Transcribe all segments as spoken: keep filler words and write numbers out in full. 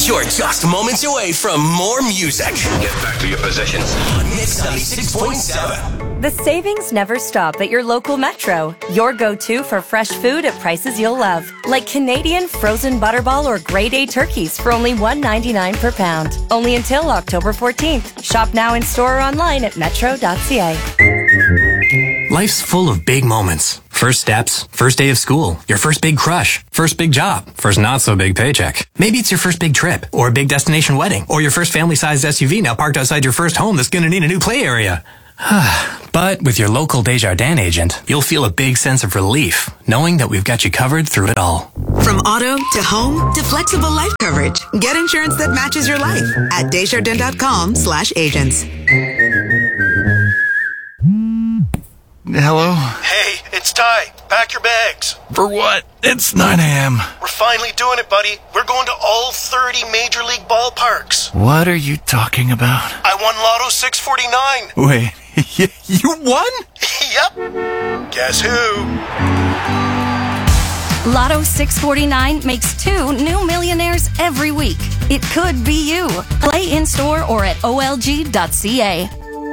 You're just moments away from more music. Get back to your positions. On Mix ninety-six point seven. The savings never stop at your local Metro. Your go-to for fresh food at prices you'll love. Like Canadian frozen butterball or grade A turkeys for only one ninety-nine per pound. Only until October fourteenth. Shop now in store or online at metro dot c a. Life's full of big moments. First steps, first day of school, your first big crush, first big job, first not so big paycheck. Maybe it's your first big trip, or a big destination wedding, or your first family-sized S U V now parked outside your first home that's gonna need a new play area. But with your local Desjardins agent, you'll feel a big sense of relief, knowing that we've got you covered through it all. From auto to home to flexible life coverage, get insurance that matches your life at Desjardins dot com slash agents. Hello? Hey, it's Ty. Pack your bags. For what? It's nine a.m. We're finally doing it, buddy. We're going to all thirty Major League ballparks. What are you talking about? I won Lotto six forty-nine. Wait, you won? Yep. Guess who? Lotto six forty-nine makes two new millionaires every week. It could be you. Play in-store or at O L G dot c a.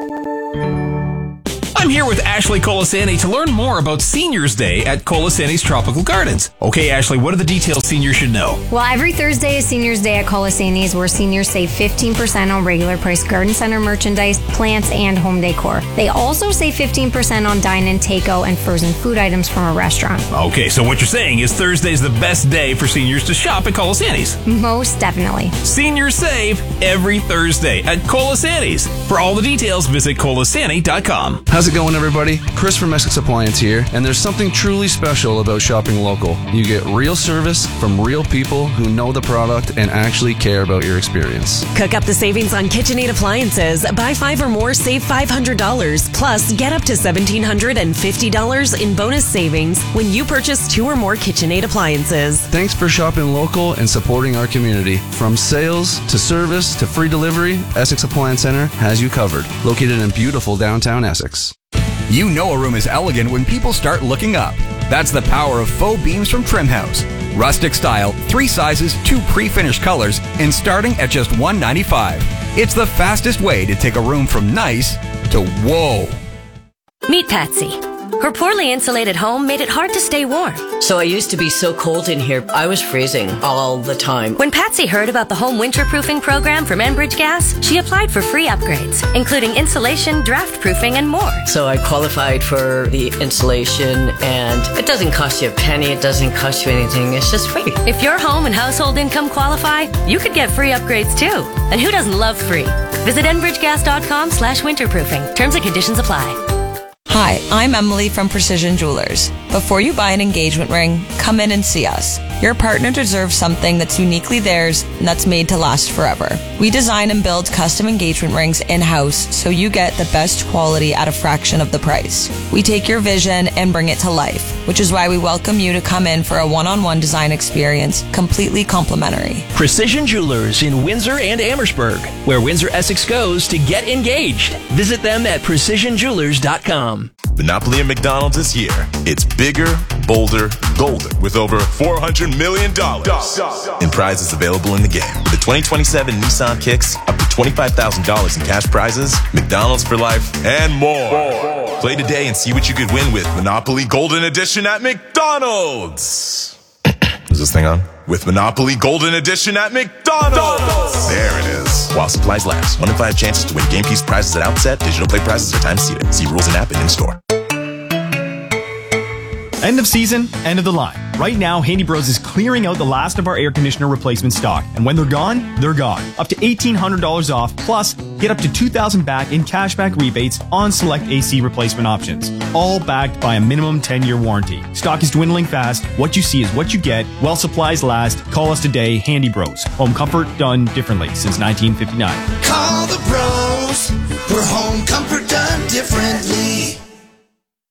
I'm here with Ashley Colasani to learn more about Seniors Day at Colasani's Tropical Gardens. Okay, Ashley, what are the details seniors should know? Well, every Thursday is Seniors Day at Colasani's, where seniors save fifteen percent on regular price garden center merchandise, plants, and home decor. They also save fifteen percent on dine-in, takeout, and frozen food items from a restaurant. Okay, so what you're saying is Thursday's the best day for seniors to shop at Colasani's. Most definitely. Seniors save every Thursday at Colasani's. For all the details, visit colasani dot com. How's it going, everybody? Chris from Essex Appliance here, and there's something truly special about shopping local. You get real service from real people who know the product and actually care about your experience. Cook up the savings on KitchenAid appliances. Buy five or more, save five hundred dollars. Plus, get up to one thousand seven hundred fifty dollars in bonus savings when you purchase two or more KitchenAid appliances. Thanks for shopping local and supporting our community. From sales to service to free delivery, Essex Appliance Center has you covered. Located in beautiful downtown Essex. You know a room is elegant when people start looking up. That's the power of faux beams from Trim House. Rustic style, three sizes, two pre-finished colors, and starting at just one ninety-five. It's the fastest way to take a room from nice to whoa. Meet Patsy. Her poorly insulated home made it hard to stay warm. So I used to be so cold in here, I was freezing all the time. When Patsy heard about the home winterproofing program from Enbridge Gas, she applied for free upgrades, including insulation, draft proofing, and more. So I qualified for the insulation, and it doesn't cost you a penny, it doesn't cost you anything, it's just free. If your home and household income qualify, you could get free upgrades too. And who doesn't love free? Visit enbridge gas dot com slash winterproofing. Terms and conditions apply. Hi, I'm Emily from Precision Jewelers. Before you buy an engagement ring, come in and see us. Your partner deserves something that's uniquely theirs and that's made to last forever. We design and build custom engagement rings in-house so you get the best quality at a fraction of the price. We take your vision and bring it to life, which is why we welcome you to come in for a one-on-one design experience, completely complimentary. Precision Jewelers in Windsor and Amherstburg, where Windsor Essex goes to get engaged. Visit them at precision jewelers dot com. Monopoly at McDonald's is here. It's bigger, bolder, golden, with over four hundred million dollars in prizes available in the game. With the twenty twenty-seven Nissan Kicks, up to twenty-five thousand dollars in cash prizes, McDonald's for life, and more. more. Play today and see what you could win with Monopoly Golden Edition at McDonald's. Is this thing on? With Monopoly Golden Edition at McDonald's. There it is. While supplies last. One in five chances to win game piece prizes at outset. Digital play prizes are time seated. See rules in app and in store. End of season, end of the line. Right now, Handy Bros is clearing out the last of our air conditioner replacement stock. And when they're gone, they're gone. Up to eighteen hundred dollars off, plus get up to two thousand dollars back in cashback rebates on select A C replacement options. All backed by a minimum ten-year warranty. Stock is dwindling fast. What you see is what you get. While supplies last, call us today, Handy Bros. Home comfort done differently since nineteen fifty-nine. Call the Bros for home comfort done differently. Hey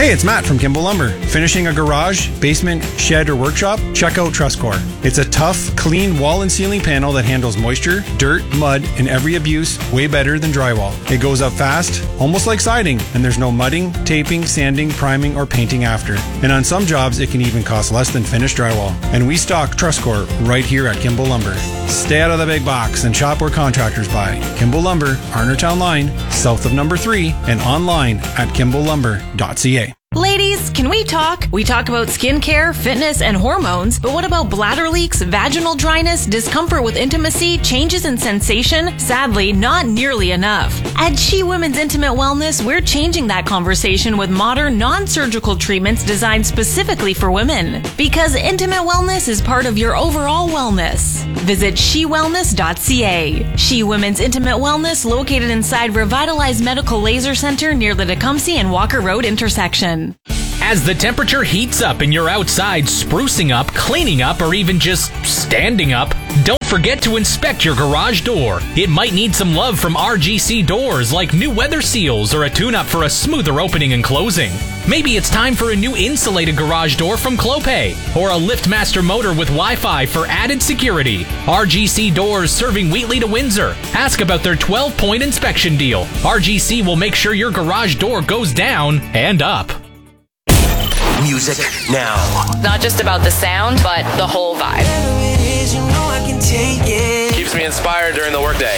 Hey, it's Matt from Kimball Lumber. Finishing a garage, basement, shed, or workshop? Check out TrustCore. It's a tough, clean wall and ceiling panel that handles moisture, dirt, mud, and every abuse way better than drywall. It goes up fast, almost like siding, and there's no mudding, taping, sanding, priming, or painting after. And on some jobs, it can even cost less than finished drywall. And we stock TrustCore right here at Kimball Lumber. Stay out of the big box and shop where contractors buy. Kimball Lumber, Arnertown Line, south of number three, and online at kimball lumber dot c a. Ladies, can we talk? We talk about skincare, fitness, and hormones, but what about bladder leaks, vaginal dryness, discomfort with intimacy, changes in sensation? Sadly, not nearly enough. At She Women's Intimate Wellness, we're changing that conversation with modern, non-surgical treatments designed specifically for women. Because intimate wellness is part of your overall wellness. Visit she wellness dot c a. She Women's Intimate Wellness, located inside Revitalized Medical Laser Center near the Tecumseh and Walker Road intersection. As the temperature heats up and you're outside sprucing up, cleaning up, or even just standing up, don't forget to inspect your garage door. It might need some love from R G C Doors, like new weather seals or a tune-up for a smoother opening and closing. Maybe it's time for a new insulated garage door from Clopay, or a LiftMaster motor with Wi-Fi for added security. R G C Doors, serving Wheatley to Windsor. Ask about their twelve-point inspection deal. R G C will make sure your garage door goes down and up. Music now. Not just about the sound, but the whole vibe. Keeps me inspired during the workday.